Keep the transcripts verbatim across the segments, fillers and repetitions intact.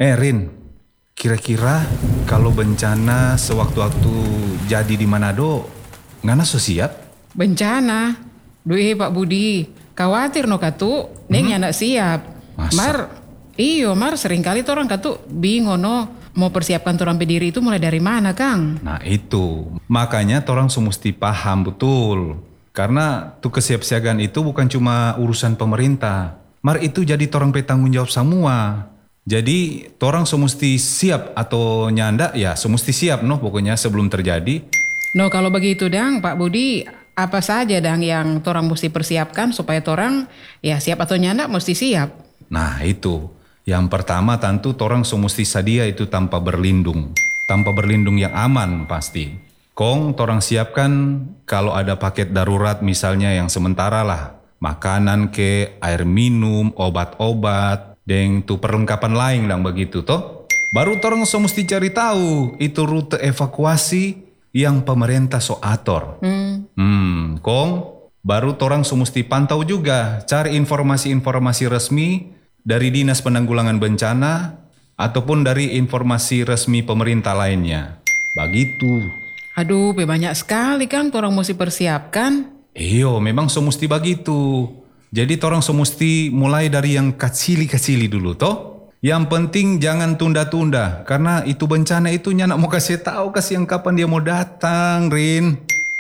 Eh Rin, kira-kira kalau bencana sewaktu-waktu jadi di Manado, ngana so siap? Bencana? Duh Pak Budi, khawatir no katu, neng hmm? anak siap. Masa? Mar, iyo Mar seringkali orang katu bingung no, mau persiapkan torang pediri itu mulai dari mana Kang? Nah itu, makanya torang semesti paham betul. Karena tuh kesiapsiagaan itu bukan cuma urusan pemerintah. Mar itu jadi torang petanggung jawab semua. Jadi torang semesti siap atau nyanda ya semesti siap no pokoknya sebelum terjadi. No kalau begitu dang Pak Budi, apa saja dang yang torang mesti persiapkan supaya torang ya siap atau nyanda mesti siap? Nah itu, yang pertama tentu torang semesti sadia itu tanpa berlindung. Tanpa berlindung yang aman pasti. Kong torang siapkan kalau ada paket darurat misalnya yang sementara lah. Makanan ke, air minum, obat-obat, dan tuh perlengkapan lain lang begitu toh. Baru torang semesti cari tahu itu rute evakuasi yang pemerintah so atur. Hmm. Hmm, Kong, baru torang semesti pantau juga cari informasi-informasi resmi dari Dinas Penanggulangan Bencana ataupun dari informasi resmi pemerintah lainnya. Begitu. Aduh, banyak sekali kan torang mesti persiapkan. Iyo, memang semesti begitu. Jadi torang semesti mulai dari yang kecili-kecili dulu toh. Yang penting jangan tunda-tunda karena itu bencana itu nyanak mau kasih tahu kasih yang kapan dia mau datang, Rin.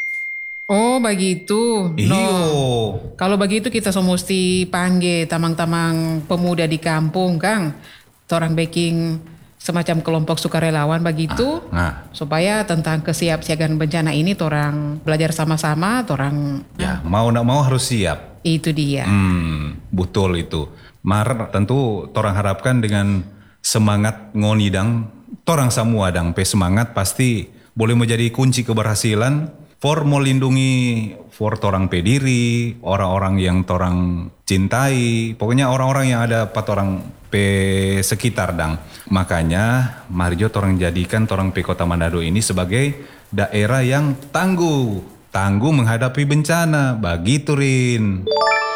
Oh, begitu. Iyo. No. Kalau begitu kita semesti panggil tamang-tamang pemuda di kampung, Kang. Torang baking semacam kelompok sukarelawan begitu, ah, nah. supaya tentang kesiapsiagaan bencana ini torang belajar sama-sama, torang ya mau nak mau harus siap. Itu dia. Hmm, betul itu. Mar tentu torang harapkan dengan semangat ngoni dang, torang semua dang pe semangat pasti boleh menjadi kunci keberhasilan. For melindungi for torang pe diri, orang-orang yang torang cintai, pokoknya orang-orang yang ada pat orang pe sekitar dang. Makanya Marjo torang jadikan torang pe Kota Manado ini sebagai daerah yang tangguh, tangguh menghadapi bencana. Begitu Rin.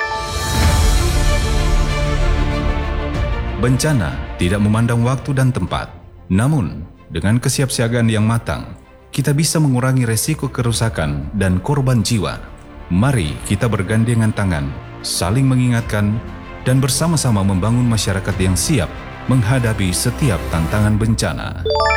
Bencana tidak memandang waktu dan tempat. Namun, dengan kesiapsiagaan yang matang, kita bisa mengurangi resiko kerusakan dan korban jiwa. Mari kita bergandengan tangan, saling mengingatkan, dan bersama-sama membangun masyarakat yang siap menghadapi setiap tantangan bencana.